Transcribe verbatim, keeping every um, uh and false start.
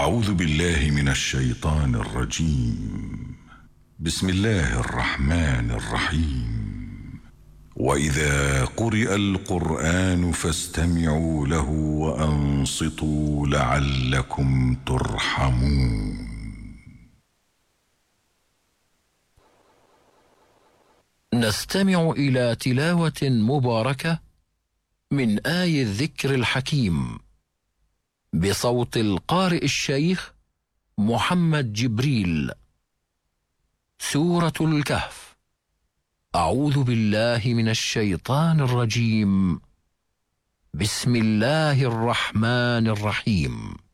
أعوذ بالله من الشيطان الرجيم. بسم الله الرحمن الرحيم. وإذا قرئ القرآن فاستمعوا له وأنصتوا لعلكم ترحمون. نستمع إلى تلاوة مباركة من آي الذكر الحكيم بصوت القارئ الشيخ محمد جبريل. سورة الكهف. أعوذ بالله من الشيطان الرجيم. بسم الله الرحمن الرحيم.